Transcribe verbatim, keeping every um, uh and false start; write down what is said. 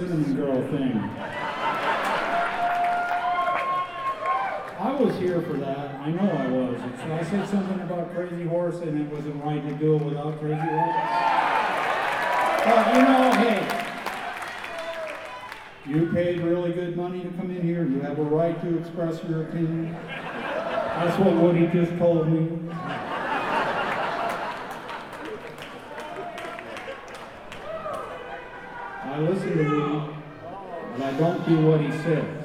cinnamon girl thing. I was here for that. I know I was. It's, I said something about Crazy Horse, and it wasn't right to do it without Crazy Horse. But you know, hey, you paid really good money to come in here. You have a right to express your opinion. That's what Woody just told me. I listen to Woody, but I don't do what he said.